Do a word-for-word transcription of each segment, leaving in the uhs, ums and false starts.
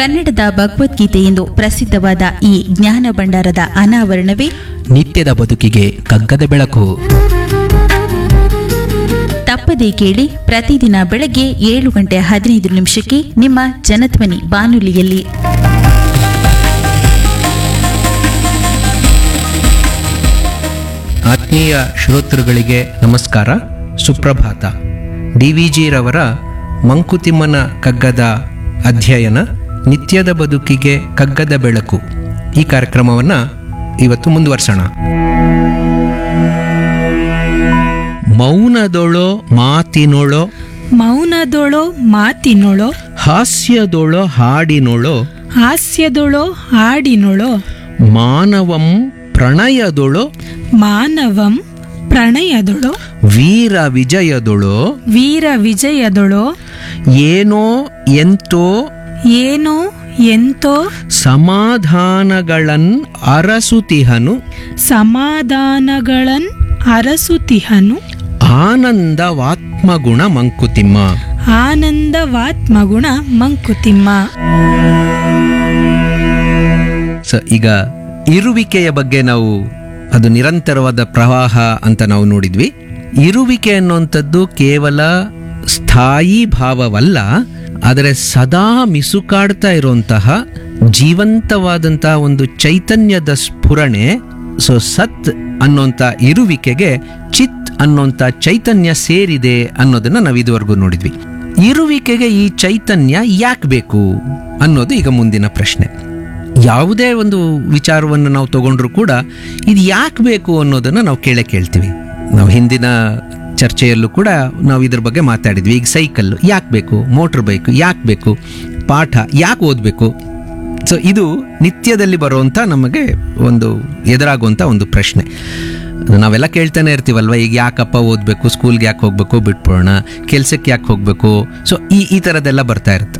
ಕನ್ನಡದ ಭಗವದ್ಗೀತೆ ಎಂದು ಪ್ರಸಿದ್ಧವಾದ ಈ ಜ್ಞಾನ ಭಂಡಾರದ ಅನಾವರಣವೇ ನಿತ್ಯದ ಬದುಕಿಗೆ ಕಗ್ಗದ ಬೆಳಕು. ತಪ್ಪದೇ ಕೇಳಿ ಪ್ರತಿದಿನ ಬೆಳಗ್ಗೆ ಏಳು ಗಂಟೆ ಹದಿನೈದು ನಿಮಿಷಕ್ಕೆ ನಿಮ್ಮ ಜನಧ್ವನಿ ಬಾನುಲಿಯಲ್ಲಿ. ಆತ್ಮೀಯ ಶ್ರೋತೃಗಳಿಗೆ ನಮಸ್ಕಾರ, ಸುಪ್ರಭಾತ. ಡಿ ವಿ ಜಿರವರ ಮಂಕುತಿಮ್ಮನ ಕಗ್ಗದ ಅಧ್ಯಯನ ನಿತ್ಯದ ಬದುಕಿಗೆ ಕಗ್ಗದ ಬೆಳಕು, ಈ ಕಾರ್ಯಕ್ರಮವನ್ನು ಇವತ್ತು ಮುಂದುವರ್ಸೋಣ. ಮೌನದೊಳೋ ಮಾತಿನೊಳೋ ಮೌನದೊಳೋ ಮಾತಿನೊಳೋ ಹಾಸ್ಯದೊಳೋ ಹಾಡಿನೊಳೋ ಹಾಸ್ಯದೊಳೋ ಹಾಡಿನೊಳೋ ಮಾನವಂ ಪ್ರಣಯದೊಳೋ ಮಾನವಂ ಪ್ರಣಯದೊಳೋ ವೀರ ವಿಜಯದೊಳೋ ವೀರ ವಿಜಯದೊಳೋ ಏನೋ ಎಂತೋ ಏನೋ ಎಂತೋ ಸಮಾಧಾನಗಳನ್ ಅರಸುತಿಹನು ಸಮಾಧಾನಗಳನ್ ಅರಸುತಿಹನು ಆನಂದವಾತ್ಮಗುಣ ಮಂಕುತಿಮ್ಮ. ಆನಂದವಾತ್ಮಗುಣ ಮಂಕುತಿಮ್ಮ. ಸ ಈಗ ಇರುವಿಕೆಯ ಬಗ್ಗೆ ನಾವು, ಅದು ನಿರಂತರವಾದ ಪ್ರವಾಹ ಅಂತ ನಾವು ನೋಡಿದ್ವಿ. ಇರುವಿಕೆ ಅನ್ನುವಂಥದ್ದು ಕೇವಲ ಸ್ಥಾಯಿ ಭಾವವಲ್ಲ, ಆದರೆ ಸದಾ ಮಿಸುಕಾಡ್ತಾ ಇರುವಂತಹ ಜೀವಂತವಾದಂತಹ ಒಂದು ಚೈತನ್ಯದ ಸ್ಫುರಣೆ. ಸೊ ಸತ್ ಅನ್ನೋಂಥ ಇರುವಿಕೆಗೆ ಚಿತ್ ಅನ್ನೋಂಥ ಚೈತನ್ಯ ಸೇರಿದೆ ಅನ್ನೋದನ್ನ ನಾವು ಇದುವರೆಗೂ ನೋಡಿದ್ವಿ. ಇರುವಿಕೆಗೆ ಈ ಚೈತನ್ಯ ಯಾಕೆ ಬೇಕು ಅನ್ನೋದು ಈಗ ಮುಂದಿನ ಪ್ರಶ್ನೆ. ಯಾವುದೇ ಒಂದು ವಿಚಾರವನ್ನು ನಾವು ತಗೊಂಡ್ರೂ ಕೂಡ ಇದು ಯಾಕೆ ಬೇಕು ಅನ್ನೋದನ್ನು ನಾವು ಕೇಳೇ ಕೇಳ್ತೀವಿ. ನಾವು ಹಿಂದಿನ ಚರ್ಚೆಯಲ್ಲೂ ಕೂಡ ನಾವು ಇದ್ರ ಬಗ್ಗೆ ಮಾತಾಡಿದ್ವಿ. ಈಗ ಸೈಕಲ್ ಯಾಕೆ ಬೇಕು, ಮೋಟ್ರ್ ಬೈಕ್ ಯಾಕೆ ಬೇಕು, ಪಾಠ ಯಾಕೆ ಓದಬೇಕು. ಸೊ ಇದು ನಿತ್ಯದಲ್ಲಿ ಬರುವಂಥ ನಮಗೆ ಒಂದು ಎದುರಾಗುವಂಥ ಒಂದು ಪ್ರಶ್ನೆ. ನಾವೆಲ್ಲ ಕೇಳ್ತಾನೆ ಇರ್ತೀವಲ್ವ, ಈಗ ಯಾಕಪ್ಪ ಓದಬೇಕು, ಸ್ಕೂಲ್ಗೆ ಯಾಕೆ ಹೋಗಬೇಕು, ಬಿಟ್ಬಿಡೋಣ, ಕೆಲಸಕ್ಕೆ ಯಾಕೆ ಹೋಗಬೇಕು. ಸೊ ಈ ಈ ಥರದ್ದೆಲ್ಲ ಬರ್ತಾ ಇರುತ್ತೆ.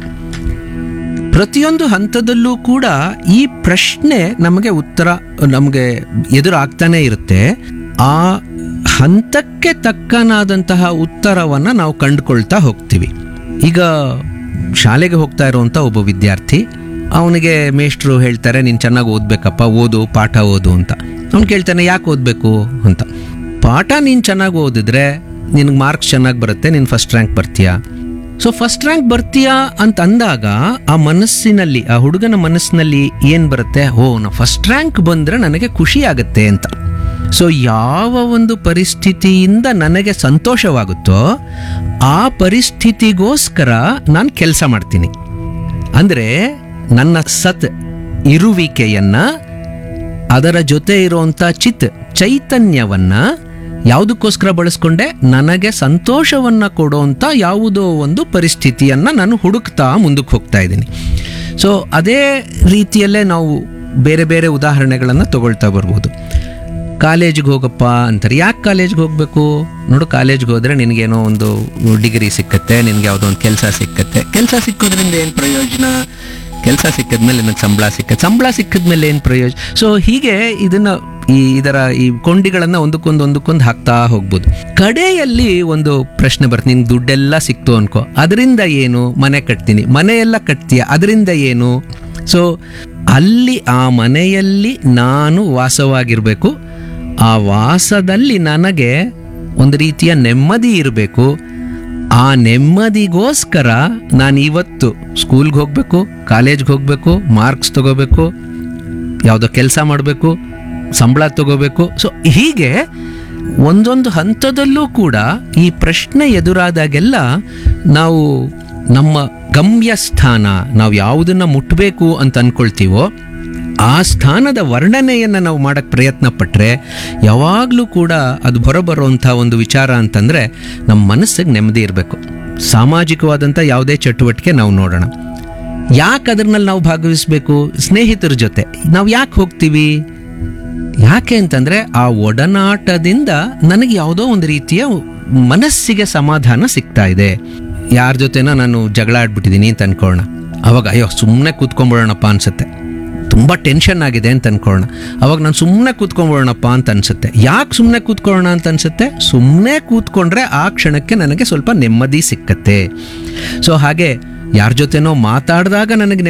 ಪ್ರತಿಯೊಂದು ಹಂತದಲ್ಲೂ ಕೂಡ ಈ ಪ್ರಶ್ನೆ ನಮಗೆ ಉತ್ತರ ನಮಗೆ ಎದುರಾಗ್ತಾನೆ ಇರುತ್ತೆ. ಆ ಹಂತಕ್ಕೆ ತಕ್ಕನಾದಂತಹ ಉತ್ತರವನ್ನು ನಾವು ಕಂಡುಕೊಳ್ತಾ ಹೋಗ್ತೀವಿ. ಈಗ ಶಾಲೆಗೆ ಹೋಗ್ತಾ ಇರುವಂಥ ಒಬ್ಬ ವಿದ್ಯಾರ್ಥಿ, ಅವನಿಗೆ ಮೇಷ್ಟ್ರು ಹೇಳ್ತಾರೆ ನೀನು ಚೆನ್ನಾಗಿ ಓದಬೇಕಪ್ಪ, ಓದು, ಪಾಠ ಓದು ಅಂತ. ಅವ್ನು ಕೇಳ್ತಾನೆ ಯಾಕೆ ಓದಬೇಕು ಅಂತ. ಪಾಠ ನೀನು ಚೆನ್ನಾಗಿ ಓದಿದ್ರೆ ನಿನಗೆ ಮಾರ್ಕ್ಸ್ ಚೆನ್ನಾಗಿ ಬರುತ್ತೆ, ನೀನು ಫಸ್ಟ್ ರ್ಯಾಂಕ್ ಬರ್ತೀಯಾ. ಸೊ ಫಸ್ಟ್ ರ್ಯಾಂಕ್ ಬರ್ತೀಯಾ ಅಂತ ಅಂದಾಗ ಆ ಮನಸ್ಸಿನಲ್ಲಿ, ಆ ಹುಡುಗನ ಮನಸ್ಸಿನಲ್ಲಿ ಏನು ಬರುತ್ತೆ, ಓ ನಾ ಫಸ್ಟ್ ರ್ಯಾಂಕ್ ಬಂದರೆ ನನಗೆ ಖುಷಿ ಆಗುತ್ತೆ ಅಂತ. ಸೊ ಯಾವ ಒಂದು ಪರಿಸ್ಥಿತಿಯಿಂದ ನನಗೆ ಸಂತೋಷವಾಗುತ್ತೋ ಆ ಪರಿಸ್ಥಿತಿಗೋಸ್ಕರ ನಾನು ಕೆಲಸ ಮಾಡ್ತೀನಿ. ಅಂದರೆ ನನ್ನ ಸತ್ ಇರುವಿಕೆಯನ್ನ, ಅದರ ಜೊತೆ ಇರುವಂಥ ಚಿತ್ ಚೈತನ್ಯವನ್ನ ಯಾವುದಕ್ಕೋಸ್ಕರ ಬಳಸ್ಕೊಂಡೆ, ನನಗೆ ಸಂತೋಷವನ್ನು ಕೊಡುವಂಥ ಯಾವುದೋ ಒಂದು ಪರಿಸ್ಥಿತಿಯನ್ನು ನಾನು ಹುಡುಕ್ತಾ ಮುಂದಕ್ಕೆ ಹೋಗ್ತಾ ಇದ್ದೀನಿ. ಸೊ ಅದೇ ರೀತಿಯಲ್ಲೇ ನಾವು ಬೇರೆ ಬೇರೆ ಉದಾಹರಣೆಗಳನ್ನು ತಗೊಳ್ತಾ ಬರ್ಬೋದು. ಕಾಲೇಜಿಗೆ ಹೋಗಪ್ಪ ಅಂತಾರೆ. ಯಾಕೆ ಕಾಲೇಜ್ಗೆ ಹೋಗಬೇಕು? ನೋಡು, ಕಾಲೇಜ್ಗೆ ಹೋದರೆ ನಿನಗೇನೋ ಒಂದು ಡಿಗ್ರಿ ಸಿಕ್ಕತ್ತೆ, ನಿನಗೆ ಯಾವುದೋ ಒಂದು ಕೆಲಸ ಸಿಕ್ಕತ್ತೆ. ಕೆಲಸ ಸಿಕ್ಕೋದ್ರಿಂದ ಏನು ಪ್ರಯೋಜನ? ಕೆಲಸ ಸಿಕ್ಕಿದ್ಮೇಲೆ ನನಗೆ ಸಂಬಳ ಸಿಕ್ಕತ್ತೆ, ಸಂಬಳ ಸಿಕ್ಕಿದ್ಮೇಲೆ ಏನು ಪ್ರಯೋಜನ? ಸೊ ಹೀಗೆ ಇದನ್ನು ಈ ಇದರ ಈ ಕೊಂಡಿಗಳನ್ನು ಒಂದಕ್ಕೊಂದು ಒಂದಕ್ಕೊಂದು ಹಾಕ್ತಾ ಹೋಗ್ಬೋದು. ಕಡೆಯಲ್ಲಿ ಒಂದು ಪ್ರಶ್ನೆ ಬರ್ತದೆ, ನಿನ್ಗೆ ದುಡ್ಡೆಲ್ಲ ಸಿಕ್ತು ಅನ್ಕೋ, ಅದರಿಂದ ಏನು? ಮನೆ ಕಟ್ತೀನಿ, ಮನೆಯೆಲ್ಲ ಕಟ್ತೀಯ, ಅದರಿಂದ ಏನು? ಸೊ ಅಲ್ಲಿ ಆ ಮನೆಯಲ್ಲಿ ನಾನು ವಾಸವಾಗಿರಬೇಕು, ಆ ವಾಸದಲ್ಲಿ ನನಗೆ ಒಂದು ರೀತಿಯ ನೆಮ್ಮದಿ ಇರಬೇಕು. ಆ ನೆಮ್ಮದಿಗೋಸ್ಕರ ನಾನು ಇವತ್ತು ಸ್ಕೂಲ್ಗೆ ಹೋಗಬೇಕು, ಕಾಲೇಜ್ಗೆ ಹೋಗಬೇಕು, ಮಾರ್ಕ್ಸ್ ತಗೋಬೇಕು, ಯಾವುದೋ ಕೆಲಸ ಮಾಡಬೇಕು, ಸಂಬಳ ತಗೋಬೇಕು. ಸೊ ಹೀಗೆ ಒಂದೊಂದು ಹಂತದಲ್ಲೂ ಕೂಡ ಈ ಪ್ರಶ್ನೆ ಎದುರಾದಾಗೆಲ್ಲ ನಾವು ನಮ್ಮ ಗಮ್ಯ ಸ್ಥಾನ, ನಾವು ಯಾವುದನ್ನು ಮುಟ್ಟಬೇಕು ಅಂತ ಅಂದ್ಕೊಳ್ತೀವೋ ಆ ಸ್ಥಾನದ ವರ್ಣನೆಯನ್ನು ನಾವು ಮಾಡೋಕ್ಕೆ ಪ್ರಯತ್ನ ಪಟ್ಟರೆ ಯಾವಾಗಲೂ ಕೂಡ ಅದು ಹೊರಬರುವಂಥ ಒಂದು ವಿಚಾರ ಅಂತಂದರೆ ನಮ್ಮ ಮನಸ್ಸಿಗೆ ನೆಮ್ಮದಿ ಇರಬೇಕು. ಸಾಮಾಜಿಕವಾದಂಥ ಯಾವುದೇ ಚಟುವಟಿಕೆ ನಾವು ನೋಡೋಣ, ಯಾಕೆ ಅದರಲ್ಲಿ ನಾವು ಭಾಗವಹಿಸಬೇಕು? ಸ್ನೇಹಿತರ ಜೊತೆ ನಾವು ಯಾಕೆ ಹೋಗ್ತೀವಿ? ಯಾಕೆ ಅಂತಂದರೆ ಆ ಒಡನಾಟದಿಂದ ನನಗೆ ಯಾವುದೋ ಒಂದು ರೀತಿಯ ಮನಸ್ಸಿಗೆ ಸಮಾಧಾನ ಸಿಗ್ತಾ ಇದೆ. ಯಾರ ಜೊತೆನೋ ನಾನು ಜಗಳ ಆಡ್ಬಿಟ್ಟಿದ್ದೀನಿ ಅಂತ ಅನ್ಕೊಳ್ಳೋಣ, ಅವಾಗ ಅಯ್ಯೋ ಸುಮ್ಮನೆ ಕೂತ್ಕೊಂಡ್ಬಿಡೋಣಪ್ಪ ಅನ್ಸುತ್ತೆ. ತುಂಬ ಟೆನ್ಷನ್ ಆಗಿದೆ ಅಂತ ಅನ್ಕೊಳ್ಳೋಣ, ಅವಾಗ ನಾನು ಸುಮ್ಮನೆ ಕೂತ್ಕೊಂಡ್ಬಿಡೋಣಪ್ಪ ಅಂತ ಅನ್ಸುತ್ತೆ. ಯಾಕೆ ಸುಮ್ಮನೆ ಕೂತ್ಕೊಳ್ಳೋಣ ಅಂತ ಅನ್ಸುತ್ತೆ? ಸುಮ್ಮನೆ ಕೂತ್ಕೊಂಡ್ರೆ ಆ ಕ್ಷಣಕ್ಕೆ ನನಗೆ ಸ್ವಲ್ಪ ನೆಮ್ಮದಿ ಸಿಕ್ಕತ್ತೆ. ಸೊ ಹಾಗೆ ಯಾರ ಜೊತೆನೋ ಮಾತಾಡಿದಾಗ ನನಗೆ